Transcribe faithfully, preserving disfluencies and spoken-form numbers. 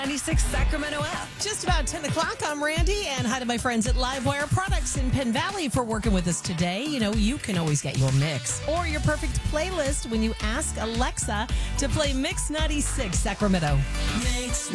ninety-six Sacramento app. Just about ten o'clock, I'm Randy, and hi to my friends at Livewire Products in Penn Valley for working with us today. You know, you can always get your mix or your perfect playlist when you ask Alexa to play Mix ninety-six Sacramento. Mix